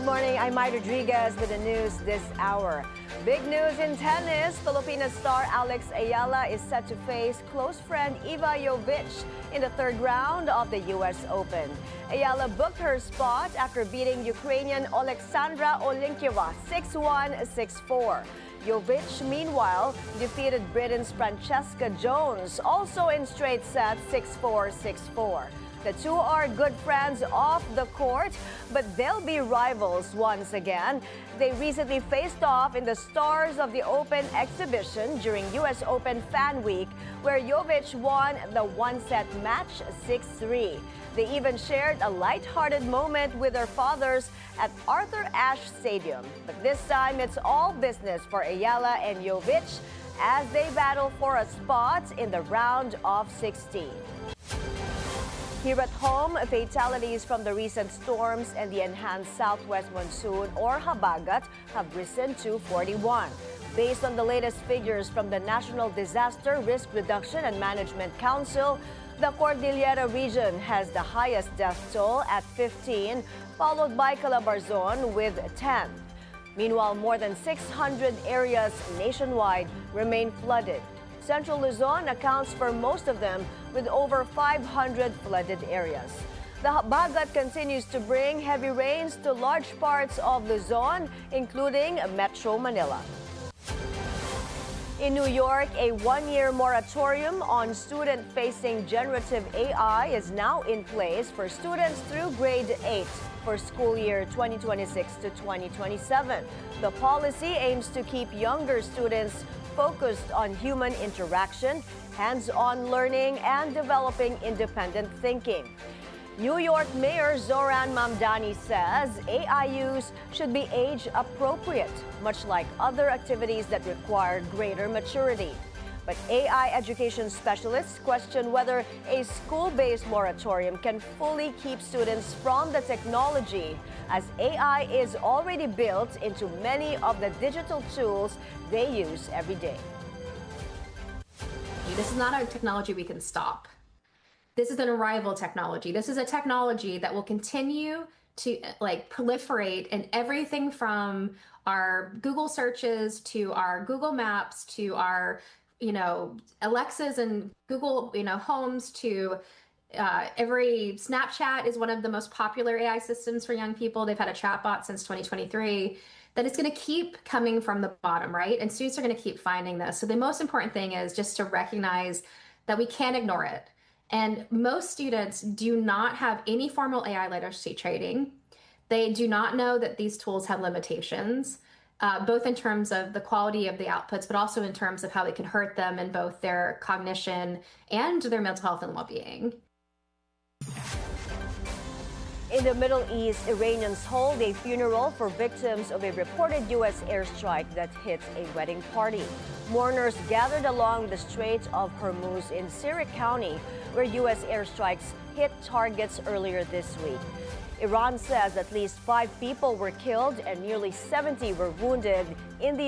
morning. I'm Mai Rodriguez with the news this hour. Big news in tennis. Filipino star Alex Ayala is set to face close friend Iva Jovic in the third round of the U.S. Open. Ayala booked her spot after beating Ukrainian Oleksandra Olenkieva 6-1, 6-4. Jovic, meanwhile, defeated Britain's Francesca Jones, also in straight sets 6-4, 6-4. The two are good friends off the court, but they'll be rivals once again. They recently faced off in the Stars of the Open exhibition during U.S. Open Fan Week, where Jovic won the one-set match 6-3. They even shared a light-hearted moment with their fathers at Arthur Ashe Stadium. But this time, it's all business for Ayala and Jovic as they battle for a spot in the round of 16. Here at home, fatalities from the recent storms and the enhanced southwest monsoon, or Habagat, have risen to 41. Based on the latest figures from the National Disaster Risk Reduction and Management Council, the Cordillera region has the highest death toll at 15, followed by Calabarzon with 10. Meanwhile, more than 600 areas nationwide remain flooded. Central Luzon accounts for most of them, with over 500 flooded areas. The Habagat continues to bring heavy rains to large parts of Luzon, including Metro Manila. In New York, a one-year moratorium on student-facing generative AI is now in place for students through grade 8 for school year 2026 to 2027. The policy aims to keep younger students focused on human interaction, hands-on learning, and developing independent thinking. New York Mayor Zoran Mamdani says AI use should be age-appropriate, much like other activities that require greater maturity. But AI education specialists question whether a school-based moratorium can fully keep students from the technology, as AI is already built into many of the digital tools they use every day. This is not a technology we can stop. This is an arrival technology. This is a technology that will continue to proliferate in everything from our Google searches to our Google Maps to our Alexas and Google, homes to every Snapchat is one of the most popular AI systems for young people. They've had a chatbot since 2023. That it's going to keep coming from the bottom, right? And students are going to keep finding this. So the most important thing is just to recognize that we can't ignore it. And most students do not have any formal AI literacy training. They do not know that these tools have limitations. Both in terms of the quality of the outputs, but also in terms of how they can hurt them in both their cognition and their mental health and well-being. In the Middle East, Iranians hold a funeral for victims of a reported U.S. airstrike that hit a wedding party. Mourners gathered along the Strait of Hormuz in Sirik County, where U.S. airstrikes hit targets earlier this week. Iran says at least 5 people were killed and nearly 70 were wounded in the